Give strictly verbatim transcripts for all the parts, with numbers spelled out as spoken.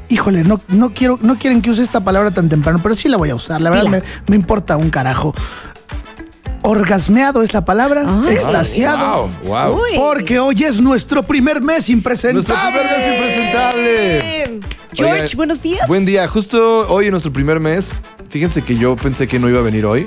híjole, no, no quiero, no quieren que use esta palabra tan temprano, pero sí la voy a usar. La verdad me, me importa un carajo. Orgasmeado es la palabra, Ay. extasiado. Wow, wow. Porque hoy es nuestro primer mes impresentable. Nuestro primer mes impresentable. George, Oigan, buenos días. Buen día. Justo hoy en nuestro primer mes, fíjense que yo pensé que no iba a venir hoy.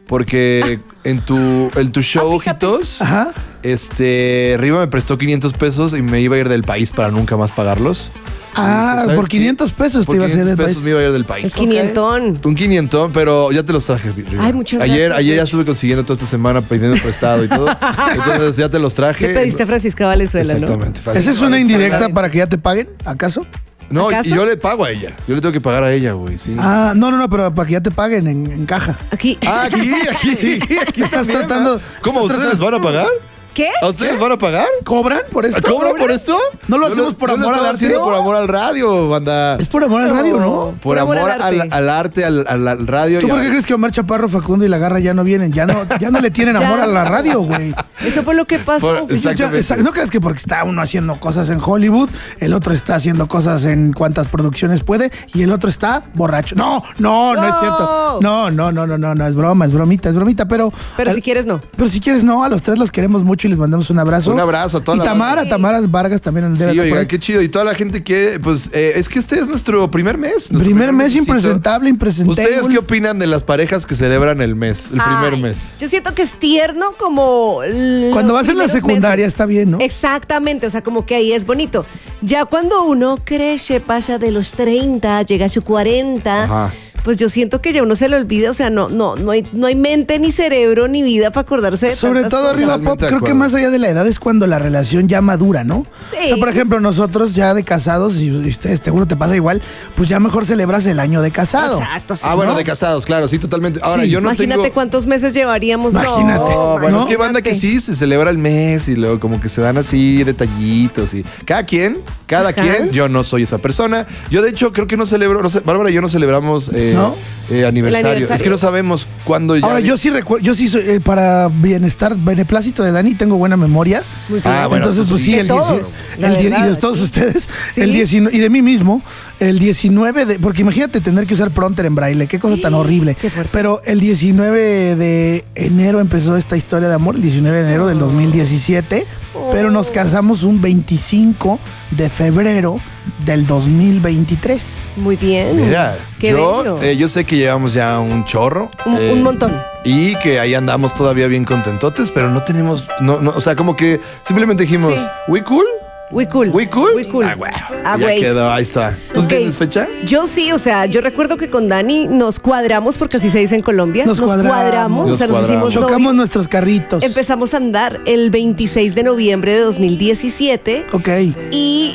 Porque en tu, en tu show, Ah, ojitos, Ajá. este, Riva me prestó quinientos pesos y me iba a ir del país para nunca más pagarlos. Ah, ¿Sabes por qué? quinientos pesos Por te ibas a ir del quinientos pesos país. me iba a ir del país. El quinientón. Un quinientón, pero ya te los traje, Riva. Ay, muchas ayer, gracias, Ayer ya George. estuve consiguiendo toda esta semana pidiendo prestado y todo. Entonces ya te los traje. Le pediste a Francisca Valenzuela, ¿no? Exactamente. ¿Esa es una indirecta para que ya te paguen, acaso? No, ¿Acaso? y yo le pago a ella. Yo le tengo que pagar a ella, güey, sí. Ah, no, no, no, pero para que ya te paguen en, en caja. Aquí. Ah, aquí, aquí, sí. Aquí Estás también, tratando- ¿va? ¿Cómo? estás ¿Ustedes les van a pagar? ¿Qué? ¿A ustedes les van a pagar? ¿Cobran por esto? ¿Cobran por esto? ¿No lo Yo hacemos por yo amor lo al estoy arte? haciendo por amor al radio, banda. Es por amor al radio, ¿no? Por, amor, al, al arte, al, al- al radio. ¿Tú y por a- qué crees que Omar Chaparro, Facundo y La Garra ya no vienen? Ya no, ya no le tienen Ya. amor a la radio, güey. Eso fue lo que pasó. Por- Ya- Exactamente. esa- ¿No crees que porque está uno haciendo cosas en Hollywood, el otro está haciendo cosas en cuantas producciones puede y el otro está borracho? No, no, no, No. es cierto. No, no, no, no, no, no, es broma, es bromita, es bromita, pero... Pero al- si quieres, no. Pero si quieres, no, a los tres los queremos mucho y les mandamos un abrazo. Un abrazo a toda Y la Tamara, banda. Tamara Vargas también debe Sí, estar por oigan, ahí. qué chido. Y toda la gente quiere, pues, eh, es que este es nuestro primer mes. nuestro Primer mes mesecito. impresentable, impresentable. ¿Ustedes qué opinan de las parejas que celebran el mes, el primer Ay, mes? Yo siento que es tierno como. Cuando los vas en la primeros secundaria meses. está bien, ¿no? Exactamente, o sea, como que ahí es bonito. Ya cuando uno crece, pasa de los treinta, llega a su cuarenta, Ajá. pues yo siento que ya uno se le olvida, o sea, no, no, no hay, no hay mente, ni cerebro, ni vida para acordarse de Sobre tantas todo cosas. arriba Totalmente pop, de creo que acuerdo. más allá de la edad es cuando la relación ya madura, ¿no? Sí. O sea, por ejemplo, nosotros ya de casados, y ustedes seguro te pasa igual, pues ya mejor celebras el año de casado. Exacto, sí. Ah, bueno, ¿no? de casados, claro, sí, totalmente. Ahora, Sí. yo no Imagínate tengo... cuántos meses llevaríamos. Imagínate. No, No, bueno, ¿no? es que banda que sí se celebra el mes y luego como que se dan así detallitos y cada quien, cada Ajá. quien, yo no soy esa persona. Yo de hecho creo que no celebro, no sé, Bárbara y yo no celebramos eh, ¿No? eh, aniversario. aniversario. Es que no sabemos cuándo ya. Ahora, yo sí recuerdo, yo sí soy, eh, para bienestar, beneplácito de Dani, tengo buena memoria. Muy bien. Ah, bueno, Entonces, tú pues sí. sí, De el todos, diecinueve, la el die- y verdad, de todos sí. ustedes, Sí. el diecinueve, y de mí mismo, el diecinueve de, porque imagínate tener que usar prompter en braille, qué cosa tan horrible. Qué fuerte. Pero el diecinueve de enero empezó esta historia de amor, el diecinueve de enero del dos mil diecisiete, pero nos casamos un veinticinco de febrero del dos mil veintitrés. Muy bien. Mira, Qué yo, bello. eh, yo sé que llevamos ya un chorro. Un- eh, un montón. Y que ahí andamos todavía bien contentotes, pero no tenemos, no, no, o sea, como que simplemente dijimos, Sí. ¿we cool? We cool. ¿We cool? We cool. Ah, güey. Ah, ya güey. quedó, ahí está. ¿Tú Ok. tienes fecha? Yo sí, o sea, yo recuerdo que con Dani nos cuadramos, porque así se dice en Colombia. Nos cuadramos. o sea, Nos nos hicimos Chocamos novios. nuestros carritos. Empezamos a andar el veintiséis de noviembre de dos mil diecisiete Ok. y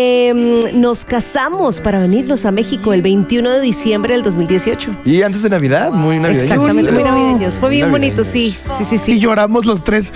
eh, nos casamos para venirnos a México el veintiuno de diciembre del dos mil dieciocho. Y antes de Navidad, muy navideño. Exactamente, muy bonito. navideños. Fue bien Navideños. bonito, sí. Sí, sí, Y sí. lloramos los tres.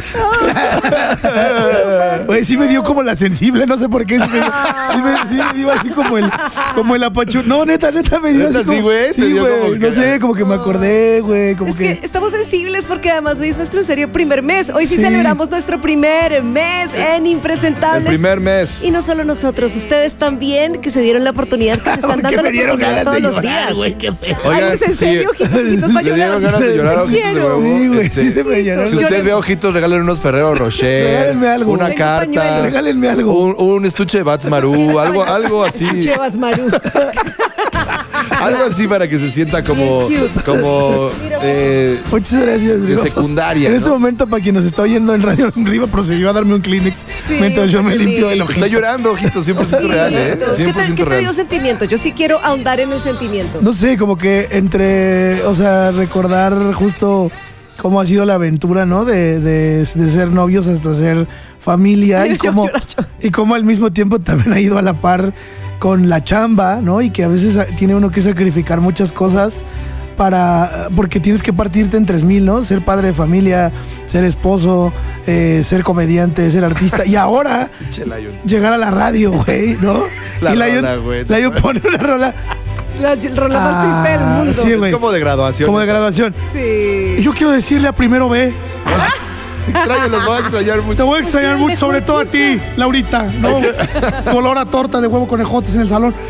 Güey, sí me dio como la sensible, no sé por qué. Sí me, sí me, sí me dio así como el, como el apachu. No, neta, neta me dio ¿Neta así sí, como- güey? ¿Te Sí, dio güey. como que- No sé, como que me acordé, güey. Como Es que estamos sensibles porque además hoy es nuestro en serio primer mes. Hoy sí, Sí. celebramos nuestro primer mes en El Impresentables. primer mes. Y no solo nosotros, ustedes también que se dieron la oportunidad, que se están Porque dando me la dieron oportunidad ganas de todos los llorar, días. güey, qué feo. Ay, Oigan, es en sí. serio, ojitos, ojitos, para Le dieron llorar. ganas de llorar a ojitos de Quiero. huevo. Sí, güey, Este, sí se me lloró. Si usted ve ojitos, regalen unos Ferrero Rocher. Regálenme algo. Una Tengo carta. pañuelos. Regálenme algo. Un, un estuche de Bats Maru. Algo, algo así. Chevas Maru. Algo así para que se sienta como, Bien cute. como eh, Muchas gracias, de Riva. secundaria. En ¿no? este momento, para quien nos está oyendo en Radio Riva, procedió a darme un Kleenex Sí, mientras yo me qué limpio el lindo. ojito. Está llorando, ojito, cien por ciento real, ¿eh? ¿Qué te, cien por ciento qué te dio real. sentimiento? Yo sí quiero ahondar en el sentimiento. No sé, como que entre, o sea, recordar justo cómo ha sido la aventura, ¿no? De, de, de ser novios hasta ser familia y Yo cómo, llorar, yo. y cómo al mismo tiempo también ha ido a la par con la chamba, ¿no? Y que a veces tiene uno que sacrificar muchas cosas para, porque tienes que partirte en tres mil, ¿no? Ser padre de familia, ser esposo, eh, ser comediante, ser artista. Y ahora Pinche Lion. llegar a la radio, güey, ¿no? La y Lion, rola, güey. Lion pone una rola. La, la rola más triste del Ah, mundo. sí, Es güey. como de graduación. Como de eso. graduación. Sí. Y yo quiero decirle a primero B, Extraño, los voy a extrañar te mucho. voy a extrañar el mucho, sobre mejor todo a ti, Laurita, ¿no? Color a torta de huevo con ejotes en el salón.